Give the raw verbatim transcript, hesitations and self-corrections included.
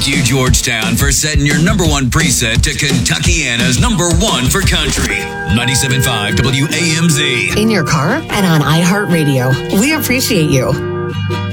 Thank you, Georgetown, for setting your number one preset to Kentuckiana's number one for country. ninety-seven point five W A M Z. In your car and on iHeartRadio. We appreciate you.